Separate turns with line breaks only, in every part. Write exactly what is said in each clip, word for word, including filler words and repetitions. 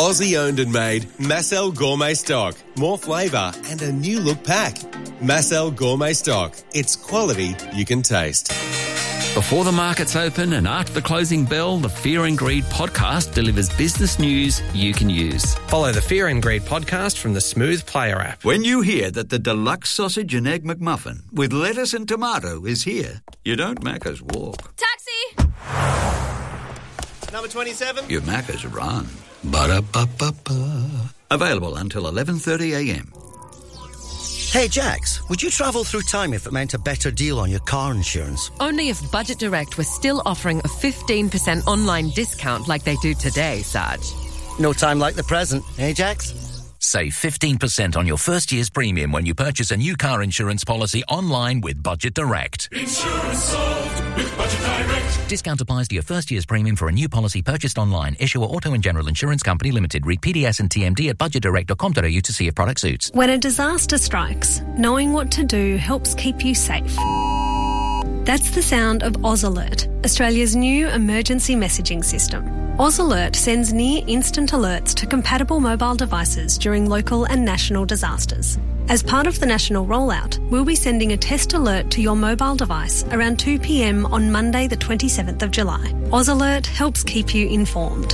Aussie owned and made Massel Gourmet Stock. More flavour and a new look pack. Massel Gourmet Stock. It's quality you can taste.
Before the markets open and after the closing bell, the Fear and Greed podcast delivers business news you can use.
Follow the Fear and Greed podcast from the Smooth Player app.
When you hear that the deluxe sausage and egg McMuffin with lettuce and tomato is here, you don't Macca's walk.
Taxi!
Number twenty-seven.
You Macca's run. Ba-da-ba-ba-ba. Available until eleven thirty a m.
Hey, Jax, would you travel through time if it meant a better deal on your car insurance?
Only if Budget Direct was still offering a fifteen percent online discount like they do today, Saj.
No time like the present, eh, Jax?
Save fifteen percent on your first year's premium when you purchase a new car insurance policy online with Budget Direct.
Insurance solved with Budget Direct.
Discount applies to your first year's premium for a new policy purchased online. Issuer Auto and General Insurance Company Limited. Read P D S and T M D at budget direct dot com dot a u to see if product suits.
When a disaster strikes, knowing what to do helps keep you safe. That's the sound of Oz Alert, Australia's new emergency messaging system. Oz Alert sends near-instant alerts to compatible mobile devices during local and national disasters. As part of the national rollout, we'll be sending a test alert to your mobile device around two p m on Monday the twenty-seventh of July. Oz Alert helps keep you informed.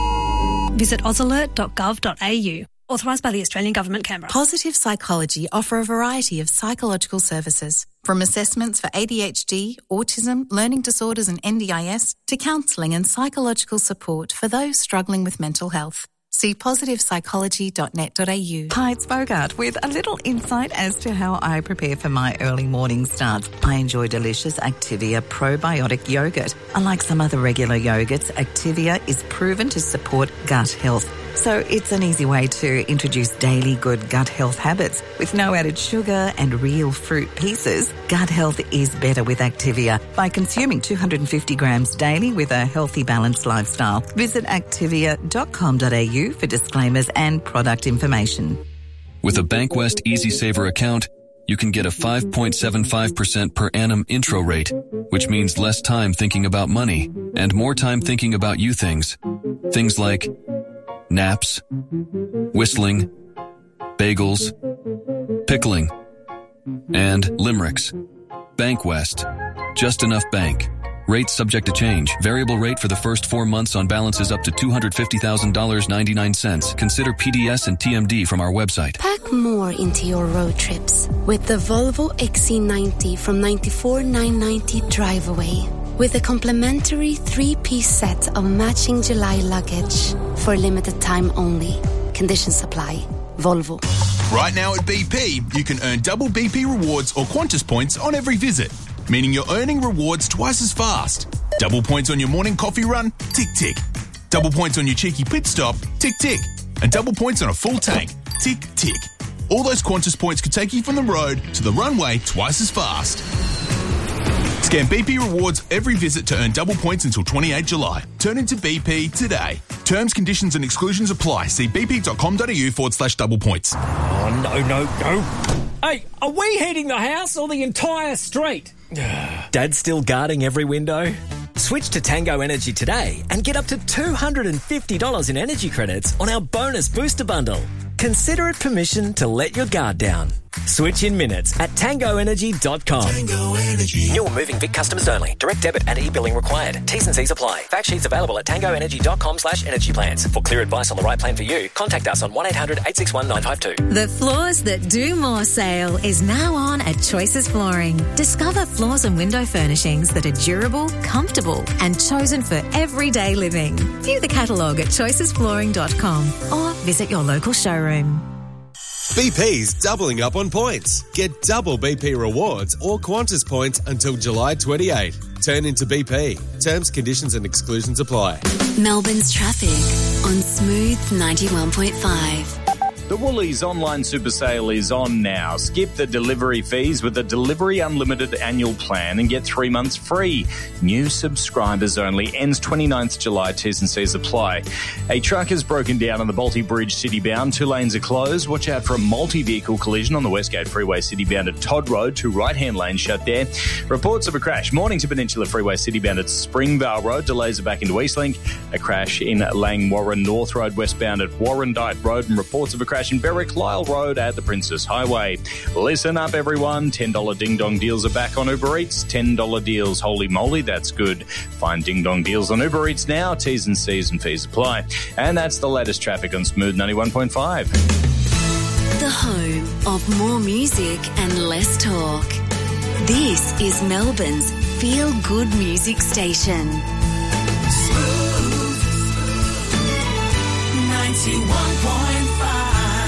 Visit oz alert dot gov dot a u. Authorised by the Australian Government, Canberra.
Positive Psychology offer a variety of psychological services, from assessments for A D H D, autism, learning disorders and N D I S, to counselling and psychological support for those struggling with mental health. See positive psychology dot net dot a u.
Hi, it's Bogart with a little insight as to how I prepare for my early morning starts. I enjoy delicious Activia probiotic yogurt. Unlike some other regular yogurts, Activia is proven to support gut health. So it's an easy way to introduce daily good gut health habits. With no added sugar and real fruit pieces, gut health is better with Activia by consuming two hundred fifty grams daily with a healthy, balanced lifestyle. Visit activia dot com dot a u for disclaimers and product information.
With a Bankwest Easy Saver account, you can get a five point seven five percent per annum intro rate, which means less time thinking about money and more time thinking about you things. Things like naps, whistling, bagels, pickling, and limericks. Bankwest. Just enough bank. Rates subject to change. Variable rate for the first four months on balances up to two hundred fifty thousand dollars and ninety-nine cents. Consider P D S and T M D from our website.
Pack more into your road trips with the Volvo X C ninety from ninety-four thousand nine hundred ninety Drive Away. With a complimentary three-piece set of matching July luggage for a limited time only. Conditions apply. Volvo.
Right now at B P, you can earn double B P rewards or Qantas points on every visit, meaning you're earning rewards twice as fast. Double points on your morning coffee run? Tick, tick. Double points on your cheeky pit stop? Tick, tick. And double points on a full tank? Tick, tick. All those Qantas points could take you from the road to the runway twice as fast. Scan B P Rewards every visit to earn double points until twenty-eighth July. Turn into B P today. Terms, conditions and exclusions apply. See bp.com.au forward slash double points.
Oh, no, no, no. Hey, are we heating the house or the entire street?
Dad's still guarding every window? Switch to Tango Energy today and get up to two hundred fifty dollars in energy credits on our bonus booster bundle. Consider it permission to let your guard down. Switch in minutes at tango energy dot com.
Tango Energy. New or moving Vic customers only. Direct debit and e-billing required. T's and C's apply. Fact sheets available at tango energy dot com slash energy plans. For clear advice on the right plan for you, contact us on one eight hundred eight six one nine five two.
The Floors That Do More sale is now on at Choices Flooring. Discover floors and window furnishings that are durable, comfortable and chosen for everyday living. View the catalogue at choices flooring dot com or visit your local showroom.
B P's doubling up on points. Get double B P rewards or Qantas points until July twenty-eighth. Turn into B P. Terms, conditions and exclusions apply.
Melbourne's traffic on Smooth ninety-one point five.
The Woolies online super sale is on now. Skip the delivery fees with the Delivery Unlimited annual plan and get three months free. New subscribers only. Ends twenty-ninth of July. T's and C's apply. A truck has broken down on the Bolte Bridge city-bound. Two lanes are closed. Watch out for a multi-vehicle collision on the Westgate Freeway city-bound at Todd Road. Two right-hand lanes shut there. Reports of a crash. Morning to Peninsula Freeway city-bound at Springvale Road. Delays are back into Eastlink. A crash in Lang Warren North Road westbound at Warrandyte Road. And reports of a crash in Berwick Lyle Road at the Princess Highway. Listen up, everyone. ten dollars Ding Dong deals are back on Uber Eats. ten dollars deals. Holy moly, that's good. Find Ding Dong deals on Uber Eats now. T's and C's and fees apply. And that's the latest traffic on Smooth ninety-one point five.
The home of more music and less talk. This is Melbourne's feel-good music station. Smooth ninety-one point five.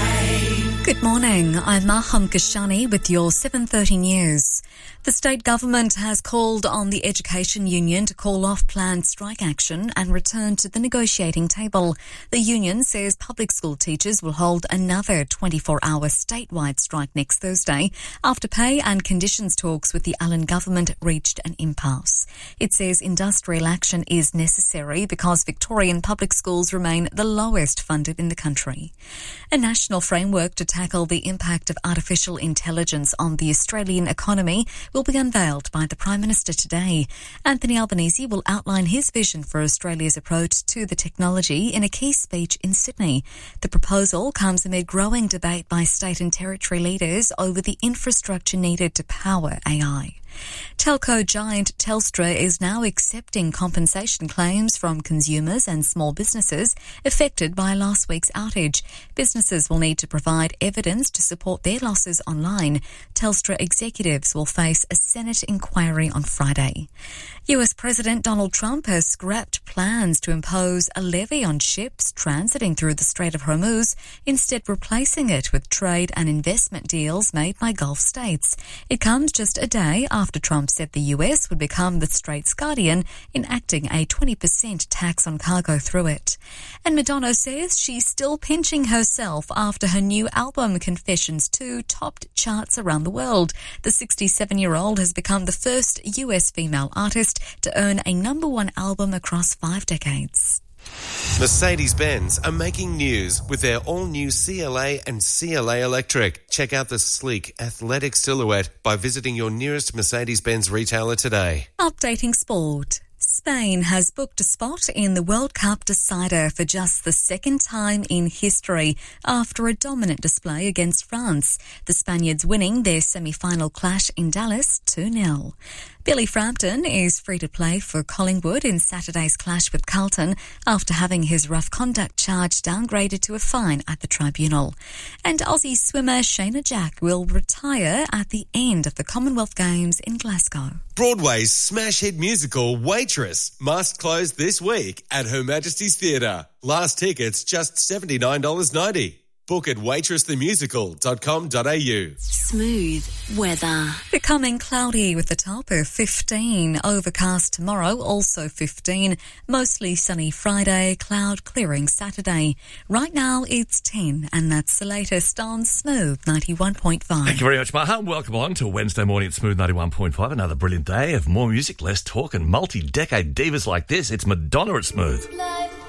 Good morning. I'm Maham Kashani with your seven thirty news. The state government has called on the Education Union to call off planned strike action and return to the negotiating table. The union says public school teachers will hold another twenty-four hour statewide strike next Thursday after pay and conditions talks with the Allen government reached an impasse. It says industrial action is necessary because Victorian public schools remain the lowest funded in the country. A national framework to tackle the impact of artificial intelligence on the Australian economy will be unveiled by the Prime Minister today. Anthony Albanese will outline his vision for Australia's approach to the technology in a key speech in Sydney. The proposal comes amid growing debate by state and territory leaders over the infrastructure needed to power A I. Telco giant Telstra is now accepting compensation claims from consumers and small businesses affected by last week's outage. Businesses will need to provide evidence to support their losses online. Telstra executives will face a Senate inquiry on Friday. U S President Donald Trump has scrapped plans to impose a levy on ships transiting through the Strait of Hormuz, instead replacing it with trade and investment deals made by Gulf states. It comes just a day after Trump said the U S would become the Strait's guardian, enacting a twenty percent tax on cargo through it. And Madonna says she's still pinching herself after her new album Confessions two topped charts around the world. The sixty-seven-year-old has become the first U S female artist to earn a number one album across five decades.
Mercedes-Benz are making news with their all-new C L A and C L A Electric. Check out the sleek, athletic silhouette by visiting your nearest Mercedes-Benz retailer today.
Updating sport. Spain has booked a spot in the World Cup decider for just the second time in history after a dominant display against France, the Spaniards winning their semi-final clash in Dallas two nil. Billy Frampton is free to play for Collingwood in Saturday's clash with Carlton after having his rough conduct charge downgraded to a fine at the tribunal. And Aussie swimmer Shayna Jack will retire at the end of the Commonwealth Games in Glasgow.
Broadway's smash hit musical Waitress must close this week at Her Majesty's Theatre. Last tickets just seventy-nine dollars ninety. Book at waitress the musical dot com dot a u.
Smooth weather.
Becoming cloudy with a top of fifteen. Overcast tomorrow, also fifteen. Mostly sunny Friday, cloud clearing Saturday. Right now it's ten, and that's the latest on Smooth ninety-one point five.
Thank you very much, Maha. Welcome on to Wednesday morning at Smooth ninety-one point five. Another brilliant day of more music, less talk, and multi-decade divas like this. It's Madonna at Smooth.
Life